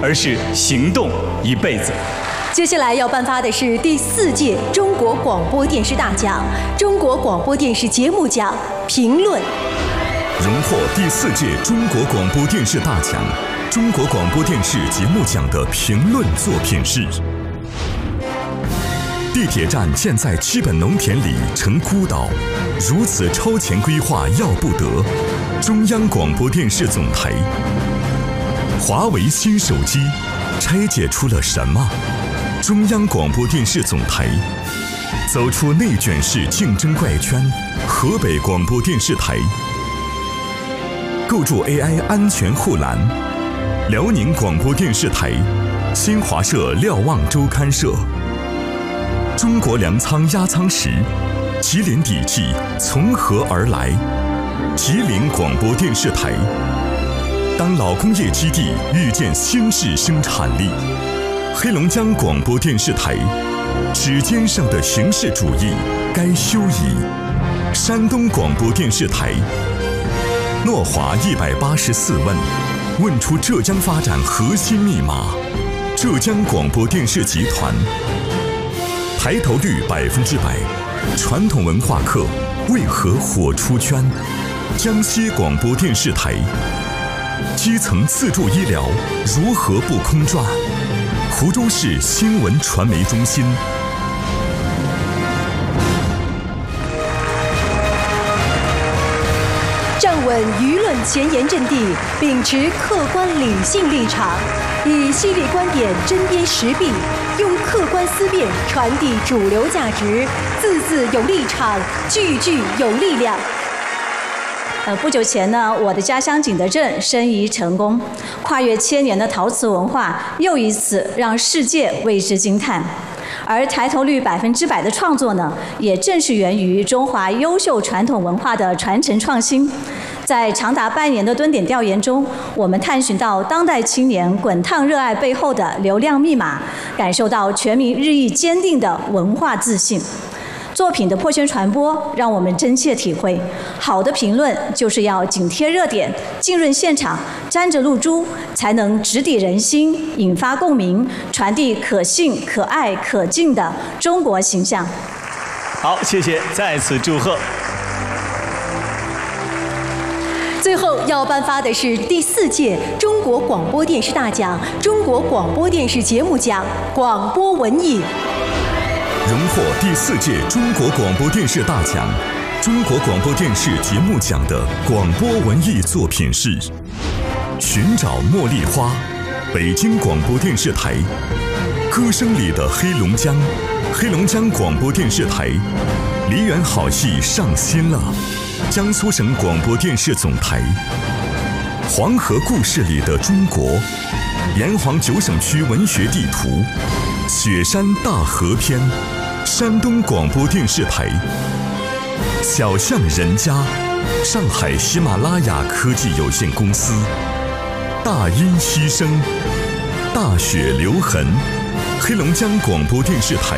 而是行动一辈子。 接下来要颁发的是第4届中国广播电视大奖、中国广播电视节目奖评论。 荣获第4届中国广播电视大奖、中国广播电视节目奖的评论作品是：地铁站建在基本农田里成孤岛，如此超前规划要不得。中央广播电视总台。华为新手机拆解出了什么？中央广播电视总台。走出内卷式竞争怪圈，河北广播电视台。构筑 AI 安全护栏，辽宁广播电视台。新华社瞭望周刊社。中国粮仓压舱石，吉林底气从何而来？吉林广播电视台。当老工业基地遇见新质生产力，黑龙江广播电视台。指尖上的形式主义该休矣。山东广播电视台。诺华184问，问出浙江发展核心密码。浙江广播电视集团。抬头率100%，传统文化课为何火出圈？江西广播电视台。基层自助医疗如何不空转？湖州市新闻传媒中心。 站稳舆论前沿阵地，秉持客观理性立场，以犀利观点针砭时弊，用客观思辨传递主流价值，字字有立场，句句有力量。 不久前呢，我的家乡景德镇申遗成功，跨越1000年的陶瓷文化又一次让世界为之惊叹。而抬头率100%的创作呢，也正是源于中华优秀传统文化的传承创新。在长达半年的蹲点调研中，我们探寻到当代青年滚烫热爱背后的流量密码，感受到全民日益坚定的文化自信。作品的破圈传播，让我们真切体会，好的评论就是要紧贴热点，浸润现场，沾着露珠，才能直抵人心，引发共鸣，传递可信、可爱、可敬的中国形象。 好，谢谢，再次祝贺。 最后要颁发的是第4届中国广播电视大奖、中国广播电视节目奖广播文艺。 荣获第4届中国广播电视大奖、中国广播电视节目奖的广播文艺作品是：寻找茉莉花，北京广播电视台。歌声里的黑龙江，黑龙江广播电视台。梨园好戏上新了，江苏省广播电视总台。黄河故事里的中国，炎黄9省区文学地图。雪山大河篇，山东广播电视台。小巷人家，上海喜马拉雅科技有限公司。大音希声，大雪留痕，黑龙江广播电视台。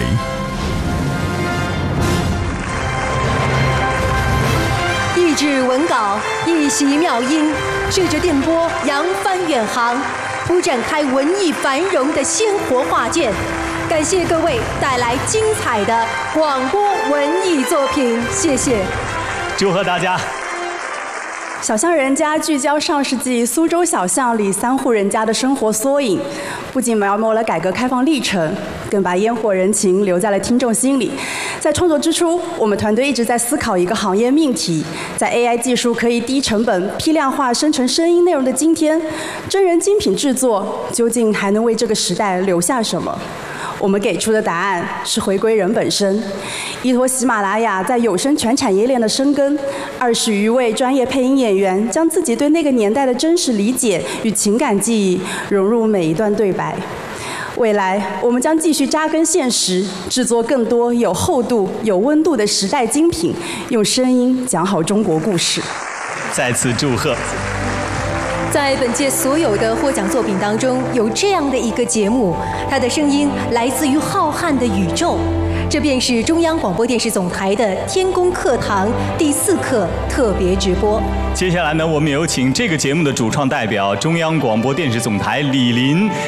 一纸文稿，一袭妙音，顺着电波扬帆远航，铺展开文艺繁荣的鲜活画卷。感谢各位带来精彩的广播文艺作品，谢谢。 祝贺大家。 小巷人家聚焦上世纪苏州小巷里3户人家的生活缩影，不仅描摹了改革开放历程，更把烟火人情留在了听众心里。在创作之初，我们团队一直在思考一个行业命题：在 AI 技术可以低成本、批量化生成声音内容的今天，真人精品制作究竟还能为这个时代留下什么？我们给出的答案是回归人本身，依托喜马拉雅在有声全产业链的深耕，20余位专业配音演员将自己对那个年代的真实理解与情感记忆融入每一段对白。未来，我们将继续扎根现实，制作更多有厚度、有温度的时代精品，用声音讲好中国故事。 再次祝贺。 在本届所有的获奖作品当中，有这样的一个节目，它的声音来自于浩瀚的宇宙，这便是中央广播电视总台的天宫课堂第4课特别直播。 接下来呢，我们有请这个节目的主创代表中央广播电视总台李林。